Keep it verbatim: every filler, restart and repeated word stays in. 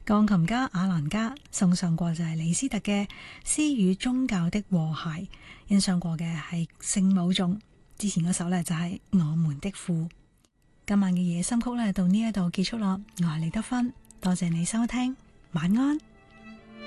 鋼琴家阿蘭加送上過就係李斯特嘅《詩與宗教的和諧》，欣賞過嘅係聖母頌，之前嗰首呢，就係、是、我們的父。今晚嘅夜心曲呢，到呢一度結束啦，我係李德芬，多謝你收聽，晚安。